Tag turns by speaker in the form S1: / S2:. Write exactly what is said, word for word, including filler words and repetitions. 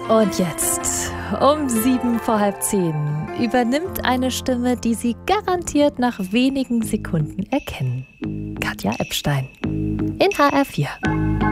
S1: Und jetzt, um sieben vor halb zehn, übernimmt eine Stimme, die Sie garantiert nach wenigen Sekunden erkennen. Katja Epstein in H R vier.